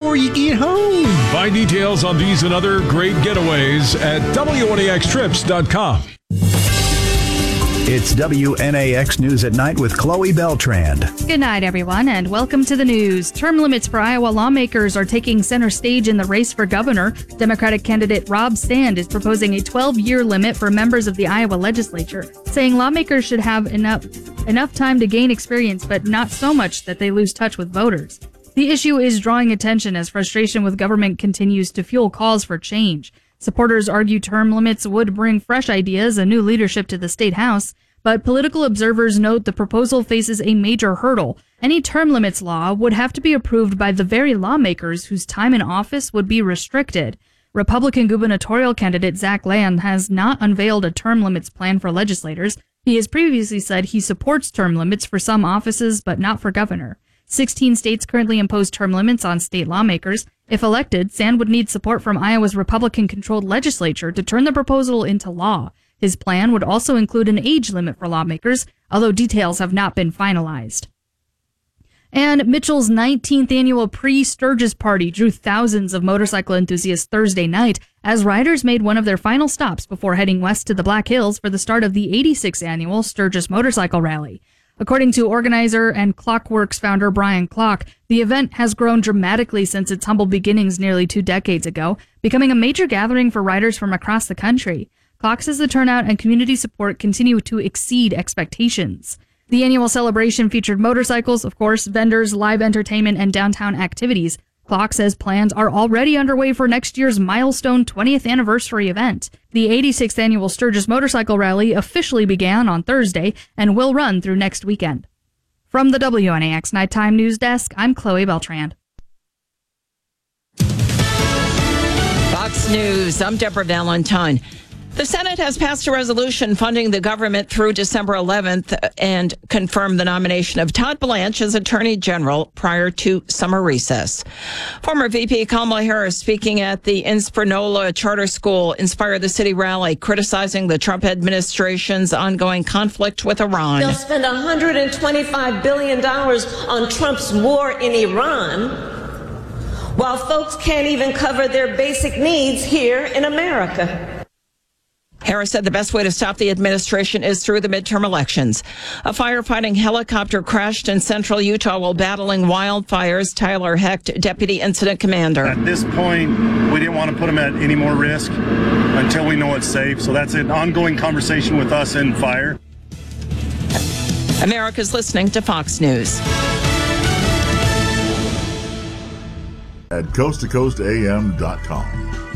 before you get home. Find details on these and other great getaways at WNAXtrips.com. It's WNAX News at Night with Chloe Beltrand. Good night, everyone, and welcome to the news. Term limits for Iowa lawmakers are taking center stage in the race for governor. Democratic candidate Rob Sand is proposing a 12-year limit for members of the Iowa legislature, saying lawmakers should have enough time to gain experience, but not so much that they lose touch with voters. The issue is drawing attention as frustration with government continues to fuel calls for change. Supporters argue term limits would bring fresh ideas and new leadership to the state house, but political observers note the proposal faces a major hurdle. Any term limits law would have to be approved by the very lawmakers whose time in office would be restricted. Republican gubernatorial candidate Zach Land has not unveiled a term limits plan for legislators. He has previously said he supports term limits for some offices, but not for governor. 16 states currently impose term limits on state lawmakers. If elected, Sand would need support from Iowa's Republican-controlled legislature to turn the proposal into law. His plan would also include an age limit for lawmakers, although details have not been finalized. And Mitchell's 19th annual pre-Sturgis party drew thousands of motorcycle enthusiasts Thursday night as riders made one of their final stops before heading west to the Black Hills for the start of the 86th annual Sturgis Motorcycle Rally. According to organizer and Clockworks founder Brian Clock, the event has grown dramatically since its humble beginnings nearly 2 decades ago, becoming a major gathering for riders from across the country. Clock says the turnout and community support continue to exceed expectations. The annual celebration featured motorcycles, of course, vendors, live entertainment, and downtown activities. Clock says plans are already underway for next year's milestone 20th anniversary event. The 86th annual Sturgis Motorcycle Rally officially began on Thursday and will run through next weekend. From the WNAX Nighttime News Desk, I'm Chloe Beltrand. Fox News, I'm Deborah Valentine. The Senate has passed a resolution funding the government through December 11th and confirmed the nomination of Todd Blanche as Attorney General prior to summer recess. Former VP Kamala Harris speaking at the Inspirnola Charter School Inspire the City rally, criticizing the Trump administration's ongoing conflict with Iran. They'll spend $125 billion on Trump's war in Iran, while folks can't even cover their basic needs here in America. Harris said the best way to stop the administration is through the midterm elections. A firefighting helicopter crashed in central Utah while battling wildfires. Tyler Hecht, Deputy Incident Commander. At this point, we didn't want to put them at any more risk until we know it's safe. So that's an ongoing conversation with us in fire. America's listening to Fox News. At coasttocoastam.com.